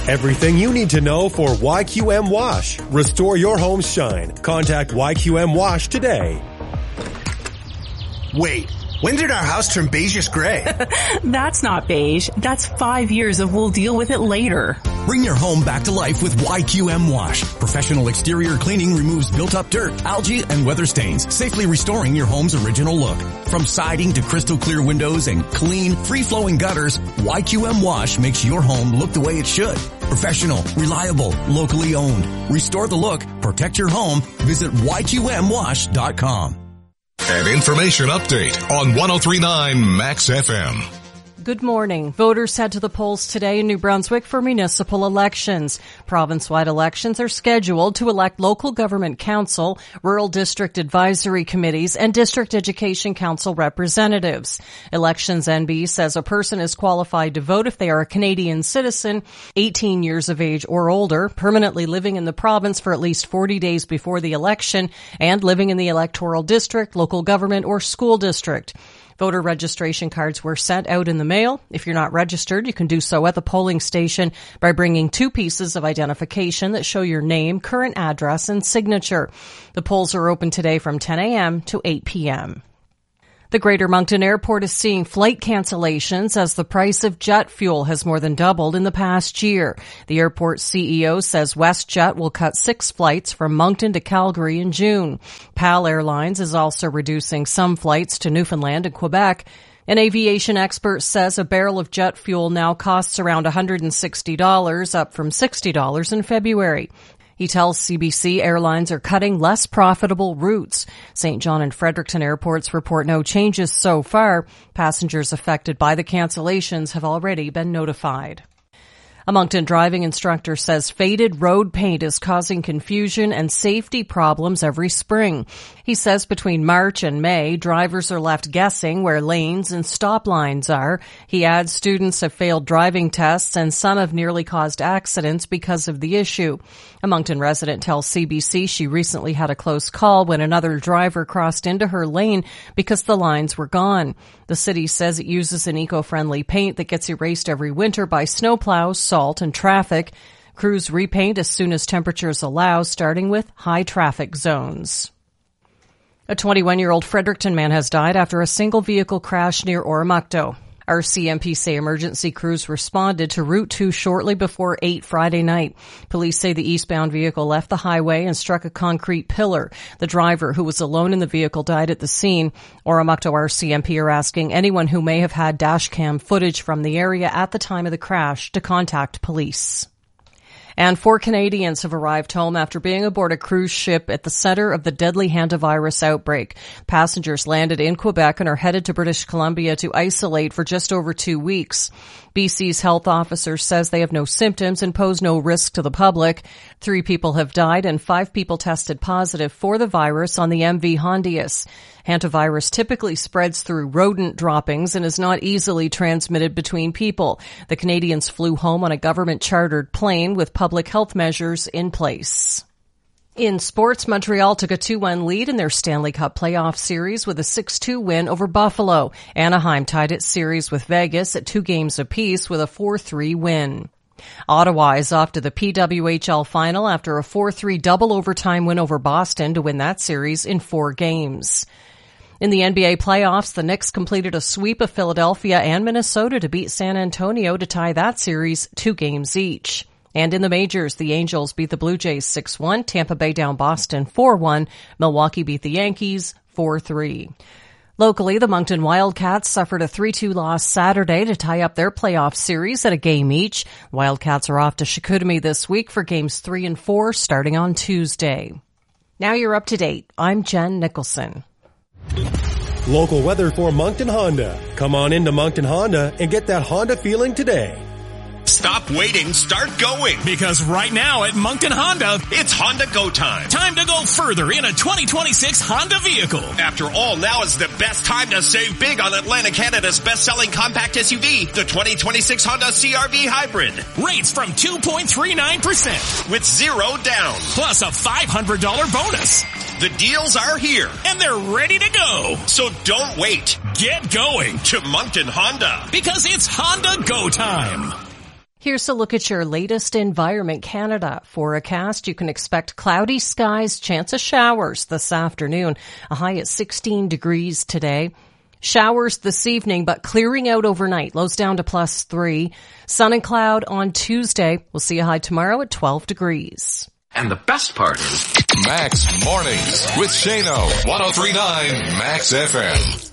Everything you need to know for YQM Wash. Restore your home's shine. Contact YQM Wash today. Wait, when did our house turn beigeish gray? That's not beige. That's 5 years of we'll deal with it later. Bring your home back to life with YQM Wash. Professional exterior cleaning removes built-up dirt, algae, and weather stains, safely restoring your home's original look. From siding to crystal clear windows and clean, free-flowing gutters, YQM Wash makes your home look the way it should. Professional, reliable, locally owned. Restore the look, protect your home. Visit YQMWash.com. An information update on 103.9 Max FM. Good morning. Voters head to the polls today in New Brunswick for municipal elections. Province-wide elections are scheduled to elect local government council, rural district advisory committees, and district education council representatives. Elections NB says a person is qualified to vote if they are a Canadian citizen, 18 years of age or older, permanently living in the province for at least 40 days before the election, and living in the electoral district, local government, or school district. Voter registration cards were sent out in the mail. If you're not registered, you can do so at the polling station by bringing 2 pieces of identification that show your name, current address, and signature. The polls are open today from 10 a.m. to 8 p.m. The Greater Moncton Airport is seeing flight cancellations as the price of jet fuel has more than doubled in the past year. The airport CEO says WestJet will cut 6 flights from Moncton to Calgary in June. PAL Airlines is also reducing some flights to Newfoundland and Quebec. An aviation expert says a barrel of jet fuel now costs around $160, up from $60 in February. He tells CBC airlines are cutting less profitable routes. St. John and Fredericton airports report no changes so far. Passengers affected by the cancellations have already been notified. A Moncton driving instructor says faded road paint is causing confusion and safety problems every spring. He says between March and May, drivers are left guessing where lanes and stop lines are. He adds students have failed driving tests and some have nearly caused accidents because of the issue. A Moncton resident tells CBC she recently had a close call when another driver crossed into her lane because the lines were gone. The city says it uses an eco-friendly paint that gets erased every winter by snowplows, salt, and traffic. Crews repaint as soon as temperatures allow, starting with high traffic zones. A 21-year-old Fredericton man has died after a single vehicle crash near Oromocto. RCMP say emergency crews responded to Route 2 shortly before 8 Friday night. Police say the eastbound vehicle left the highway and struck a concrete pillar. The driver, who was alone in the vehicle, died at the scene. Oromocto RCMP are asking anyone who may have had dashcam footage from the area at the time of the crash to contact police. And 4 Canadians have arrived home after being aboard a cruise ship at the center of the deadly hantavirus outbreak. Passengers landed in Quebec and are headed to British Columbia to isolate for just over 2 weeks. BC's health officer says they have no symptoms and pose no risk to the public. 3 people have died and 5 people tested positive for the virus on the MV Hondius. Hantavirus typically spreads through rodent droppings and is not easily transmitted between people. The Canadians flew home on a government-chartered plane with public health measures in place. In sports, Montreal took a 2-1 lead in their Stanley Cup playoff series with a 6-2 win over Buffalo. Anaheim tied its series with Vegas at 2 games apiece with a 4-3 win. Ottawa is off to the PWHL final after a 4-3 double overtime win over Boston to win that series in 4 games. In the NBA playoffs, the Knicks completed a sweep of Philadelphia and Minnesota to beat San Antonio to tie that series 2 games each. And in the majors, the Angels beat the Blue Jays 6-1, Tampa Bay down Boston 4-1, Milwaukee beat the Yankees 4-3. Locally, the Moncton Wildcats suffered a 3-2 loss Saturday to tie up their playoff series at a game each. Wildcats are off to Chicoutimi this week for games 3 and 4 starting on Tuesday. Now you're up to date. I'm Jen Nicholson. Local weather for Moncton Honda. Come on into Moncton Honda and get that Honda feeling today. Stop waiting, start going. Because right now at Moncton Honda, it's Honda Go time. Time to go further in a 2026 Honda vehicle. After all, now is the best time to save big on Atlantic Canada's best-selling compact SUV, the 2026 Honda CR-V Hybrid. Rates from 2.39%. With 0 down. Plus a $500 bonus. The deals are here. And they're ready to go. So don't wait. Get going to Moncton Honda. Because it's Honda Go time. Here's a look at your latest Environment Canada forecast. You can expect cloudy skies, chance of showers this afternoon, a high at 16 degrees today. Showers this evening, but clearing out overnight, lows down to +3. Sun and cloud on Tuesday. We'll see a high tomorrow at 12 degrees. And the best part is Max Mornings with Shano, 103.9 Max FM.